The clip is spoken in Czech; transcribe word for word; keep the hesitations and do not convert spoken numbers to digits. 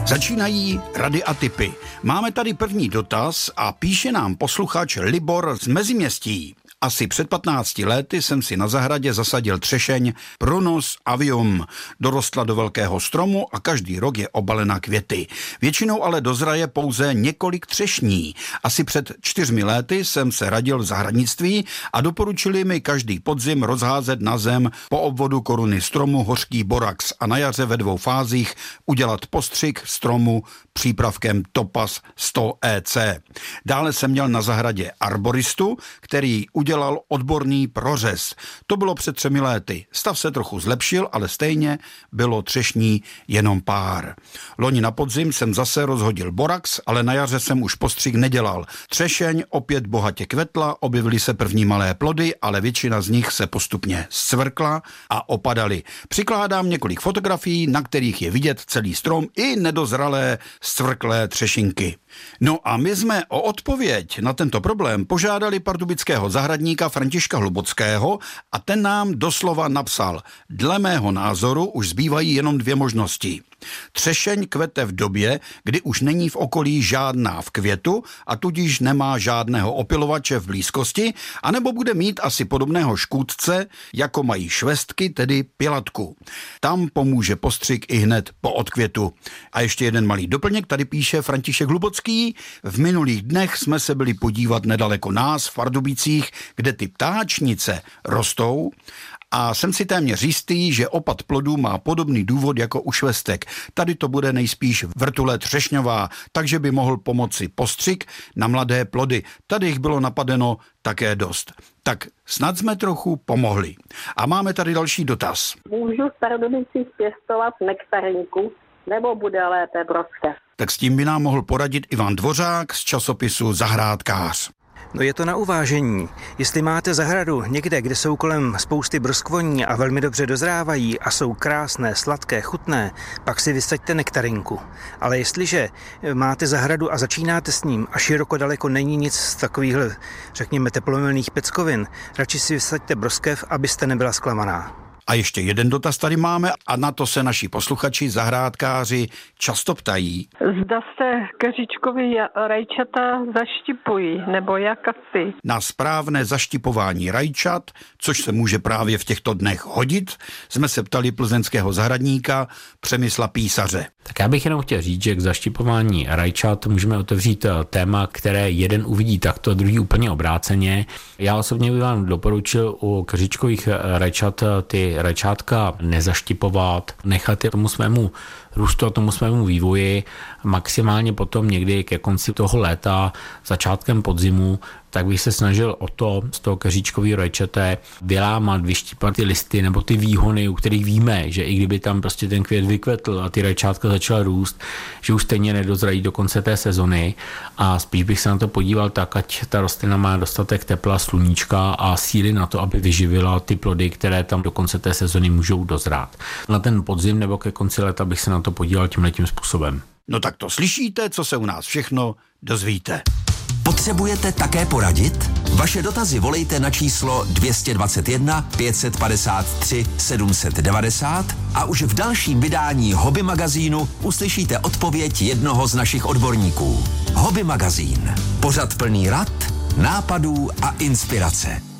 Začínají rady a tipy. Máme tady první dotaz a píše nám posluchač Libor z Meziměstí. Asi před patnácti lety jsem si na zahradě zasadil třešeň Prunus avium. Dorostla do velkého stromu a každý rok je obalena květy. Většinou ale dozraje pouze několik třešní. Asi před čtyřmi lety jsem se radil v zahradnictví a doporučili mi každý podzim rozházet na zem po obvodu koruny stromu hořký borax a na jaře ve dvou fázích udělat postřik stromu přípravkem Topaz sto E C. Dále jsem měl na zahradě arboristu, který udělal odborný prořez. To bylo před třemi lety. Stav se trochu zlepšil, ale stejně bylo třešní jenom pár. Loni na podzim jsem zase rozhodil borax, ale na jaře jsem už postřik nedělal. Třešeň opět bohatě kvetla, objevily se první malé plody, ale většina z nich se postupně scvrkla a opadaly. Přikládám několik fotografií, na kterých je vidět celý strom i nedozralé scvrklé třešinky. No a my jsme o odpověď na tento problém požádali pardubického zahradníka Františka Hlubockého a ten nám doslova napsal: dle mého názoru už zbývají jenom dvě možnosti. Třešeň kvete v době, kdy už není v okolí žádná v květu a tudíž nemá žádného opilovače v blízkosti, anebo bude mít asi podobného škůdce, jako mají švestky, tedy pilatku. Tam pomůže postřik i hned po odkvětu. A ještě jeden malý doplněk, tady píše František Hlubocký. V minulých dnech jsme se byli podívat nedaleko nás v Pardubicích, kde ty ptáčnice rostou, a jsem si téměř jistý, že opad plodů má podobný důvod jako u švestek. Tady to bude nejspíš vrtule třešňová, takže by mohl pomoci postřik na mladé plody. Tady jich bylo napadeno také dost. Tak snad jsme trochu pomohli. A máme tady další dotaz. Můžu v Pardubicích pěstovat nektarinku, nebo bude lépe brostev? Tak s tím by nám mohl poradit Ivan Dvořák z časopisu Zahrádkář. No je to na uvážení. Jestli máte zahradu někde, kde jsou kolem spousty broskvoní a velmi dobře dozrávají a jsou krásné, sladké, chutné, pak si vysaďte nektarinku. Ale jestliže máte zahradu a začínáte s ním a široko daleko není nic z takových, řekněme, teplomilných peckovin, radši si vysaďte broskev, abyste nebyla zklamaná. A ještě jeden dotaz tady máme a na to se naši posluchači, zahrádkáři často ptají. Zda se keříčkovi rajčata zaštipují, nebo jak asi? Na správné zaštipování rajčat, což se může právě v těchto dnech hodit, jsme se ptali plzeňského zahradníka Přemysla Písaře. Tak já bych jenom chtěl říct, že k zaštipování rajčat můžeme otevřít téma, které jeden uvidí takto, druhý úplně obráceně. Já osobně bych vám doporučil u keříčkových rajčat ty rajčátka nezaštipovat, nechat je tomu svému růstu a tomu svému vývoji, maximálně potom někdy ke konci toho léta, začátkem podzimu, tak bych se snažil o to z toho keříčkového rajčete vylámat, vyštípat ty listy nebo ty výhony, u kterých víme, že i kdyby tam prostě ten květ vykvetl a ty rajčátka začala růst, že už stejně nedozrají do konce té sezony, a spíš bych se na to podíval tak, ať ta rostlina má dostatek tepla, sluníčka a síly na to, aby vyživila ty plody, které tam do konce té sezony můžou dozrát. Na ten podzim nebo ke konci léta bych se na to podíval tímhletím způsobem. No tak to slyšíte, co se u nás všechno dozvíte. Potřebujete také poradit? Vaše dotazy volejte na číslo dvě stě dvacet jedna pět padesát tři sedm set devadesát a už v dalším vydání Hobby magazínu uslyšíte odpověď jednoho z našich odborníků. Hobby magazín. Pořad plný rad, nápadů a inspirace.